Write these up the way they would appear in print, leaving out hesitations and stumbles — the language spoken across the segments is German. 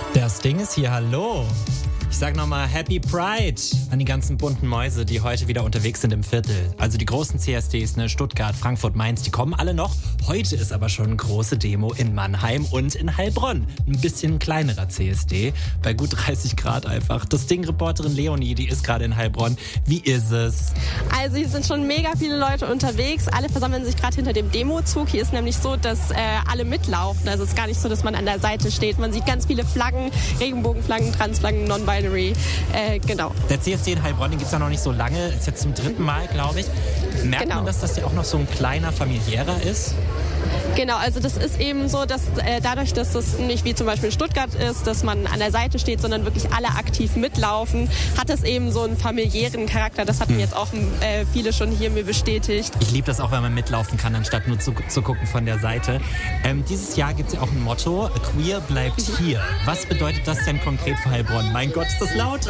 Das Ding ist hier, hallo. Ich sag nochmal Happy Pride an die ganzen bunten Mäuse, die heute wieder unterwegs sind im Viertel. Also die großen CSDs, ne, Stuttgart, Frankfurt, Mainz, die kommen alle noch. Heute ist aber schon eine große Demo in Mannheim und in Heilbronn. Ein bisschen kleinerer CSD, bei gut 30 Grad einfach. Das Ding-Reporterin Leonie, die ist gerade in Heilbronn. Wie ist es? Also hier sind schon mega viele Leute unterwegs. Alle versammeln sich gerade hinter dem Demozug. Hier ist nämlich so, dass alle mitlaufen. Also es ist gar nicht so, dass man an der Seite steht. Man sieht ganz viele Flaggen, Regenbogenflaggen, Transflaggen, Non-Binary. Genau. Der CSD in Heilbronn, den gibt es ja noch nicht so lange. Ist jetzt zum 3. Mal, glaube ich. Merkt man, dass das ja auch noch so ein kleiner, familiärer ist? Genau, also das ist eben so, dass dadurch, dass das nicht wie zum Beispiel in Stuttgart ist, dass man an der Seite steht, sondern wirklich alle aktiv mitlaufen, hat es eben so einen familiären Charakter. Das hatten jetzt auch viele schon hier mir bestätigt. Ich liebe das auch, wenn man mitlaufen kann, anstatt nur zu gucken von der Seite. Dieses Jahr gibt es ja auch ein Motto, Queer bleibt hier. Was bedeutet das denn konkret für Heilbronn? Mein Gott, ist das laut?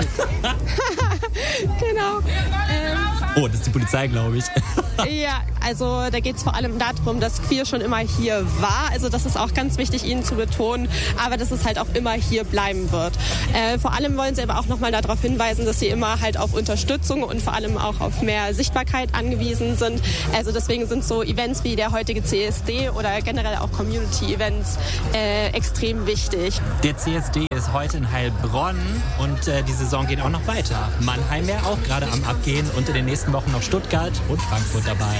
Genau. Oh, das ist die Polizei, glaube ich. Ja, also da geht es vor allem darum, dass Queer schon immer hier war. Also das ist auch ganz wichtig, Ihnen zu betonen, aber dass es halt auch immer hier bleiben wird. Vor allem wollen sie aber auch nochmal darauf hinweisen, dass sie immer halt auf Unterstützung und vor allem auch auf mehr Sichtbarkeit angewiesen sind. Also deswegen sind so Events wie der heutige CSD oder generell auch Community-Events extrem wichtig. Der CSD ist heute in Heilbronn und die Saison geht auch noch weiter. Mannheim ja auch gerade am Abgehen und in den nächsten Wochen noch Stuttgart und Frankfurt dabei.